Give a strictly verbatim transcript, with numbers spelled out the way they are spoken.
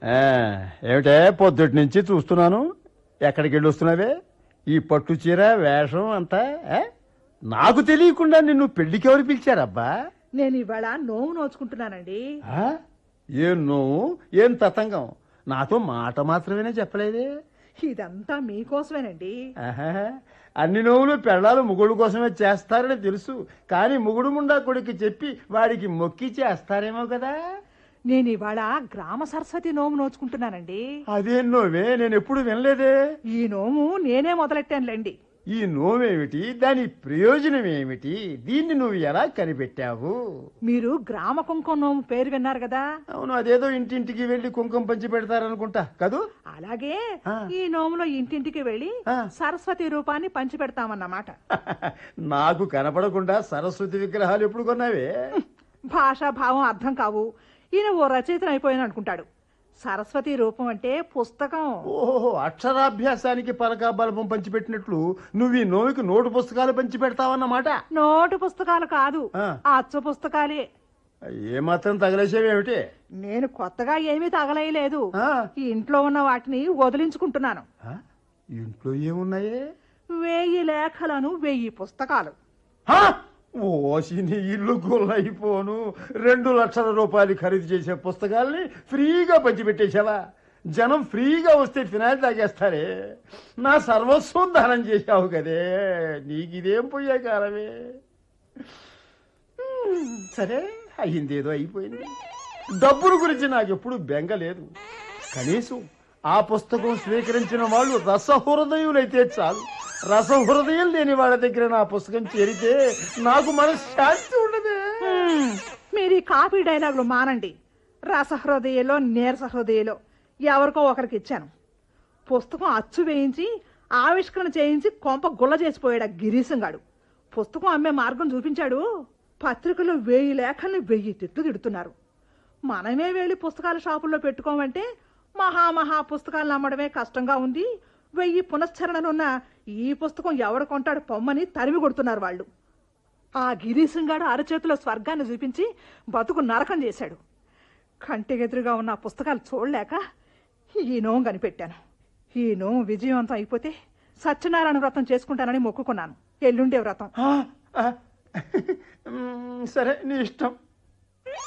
ఆ, ఏమిటే పొద్దుటి నుంచి చూస్తున్నాను. ఎక్కడికి వెళ్ళి వస్తున్నావే? ఈ పట్టు చీర వేషం అంతా ఆ? నాకు తెలియకుండా నిన్ను పెళ్లికి ఎవరు పిలిచారబ్బా? నేను ఇవాళ నోము నోచుకుంటున్నానండి. ఆ? ఏం నువ్వు ఏం తతంగం? నాతో మాట మాత్రమేనే చెప్పలేదే. ఇదంతా మీకోసమేనండి. ఆహా, అన్ని నోవులు పెళ్ళాలు ముగుడు కోసమే చేస్తారని తెలుసు. కానీ ముగుడు ముండా కొడుకు చెప్పి వాడికి మొక్కి చేస్తారేమో కదా. నేను ఇవాళ గ్రామ సరస్వతి నోము నోచుకుంటున్నానండి. అదేం నోవే, నేను ఎప్పుడు వినలేదే. ఈ నోము నేనే మొదలెట్టానులేండి. ఈ నోవేమిటి, దాని ప్రయోజనం ఏమిటి, దీన్ని నువ్వు ఎలా కనిపెట్టావు? మీరు గ్రామ కుంకుమ నోము పేరు విన్నారు కదా. అవును, అదేదో ఇంటింటికి వెళ్లి కుంకుమ పంచి పెడతారనుకుంటా కదూ. అలాగే ఆ. ఈ నోములో ఇంటింటికి వెళ్లి ఆ. సరస్వతి రూపాన్ని పంచి పెడతామన్నమాట. నాకు కనపడకుండా సరస్వతి విగ్రహాలు ఎప్పుడు కొన్నావే? భాషా భావం అర్థం కావు. ఈయన ఓ రచయితను అయిపోయాను అనుకుంటాడు. సరస్వతి రూపం అంటే పుస్తకం. ఓహో, అక్షరాభ్యాసానికి పలకా బలపం పంచిపెట్టినట్లు నువ్వు ఈ నోవికి నోటు పుస్తకాలు పంచి పెడతావన్నమాట. నోటు పుస్తకాలు కాదు, ఆ. అచ్చు పుస్తకాలే. ఏమాత్రం తగలేసేవేమిటి? నేను కొత్తగా ఏమీ తగలేయలేదు. ఆ. ఈ ఇంట్లో ఉన్న వాటిని వదిలించుకుంటున్నాను. ఆ? ఇంట్లో ఏమున్నాయే? వెయ్యి లేఖలను వెయ్యి పుస్తకాలు. హా? ఓసి నీ ఇల్లు గుల్లైపోను. రెండు లక్షల రూపాయలు ఖరీదు చేసే పుస్తకాల్ని ఫ్రీగా పంచిపెట్టేశావా? జనం ఫ్రీగా వస్తే ఫినాయిల్ తాగేస్తారే. నా సర్వస్వం దానం చేశావు కదే, నీకిదేం పోయే కాలమే. సరే, అయ్యిందేదో అయిపోయింది. డబ్బుల గురించి నాకు ఎప్పుడు బెంగ లేదు. కనీసం ఆ పుస్తకం స్వీకరించిన వాళ్ళు రసహృదయులైతే చాలు. రసహృదయం లేని వాళ్ళ దగ్గర నా పుస్తకం చేరితే నాకు మనశ్శాంతి ఉండదే. హ్మ్, మీరు ఈ కాపీ డైలాగులు మానండి. రసహృదయలో నీరస హృదయలో ఎవరికో ఒకరికి ఇచ్చాను. పుస్తకం అచ్చు వేయించి ఆవిష్కరణ చేయించి కొంప గుల్ల చేసిపోయాడు ఆ గిరీశంగాడు. పుస్తకం అమ్మే మార్గం చూపించాడు. పత్రికలో వెయ్యి లేఖల్ని వెయ్యి తిట్లు తిడుతున్నారు. మనమే వెళ్ళి పుస్తకాల షాపుల్లో పెట్టుకోమంటే మహామహా పుస్తకాలను అమ్మడమే కష్టంగా ఉంది. వెయ్యి పునశ్చరణలున్న ఈ పుస్తకం ఎవడు కొంటాడు పొమ్మని తరిమి కొడుతున్నారు వాళ్ళు. ఆ గిరీశంగాడు అరచేతిలో స్వర్గాన్ని చూపించి బతుకు నరకం చేశాడు. కంటికెదురుగా ఉన్న పుస్తకాలు చూడలేక ఈ నోము కనిపెట్టాను. ఈ నోము విజయవంతం అయిపోతే సత్యనారాయణ వ్రతం చేసుకుంటానని మొక్కుకున్నాను. ఎల్లుండే వ్రతం. ఆ, ఆ, సరే నీ ఇష్టం.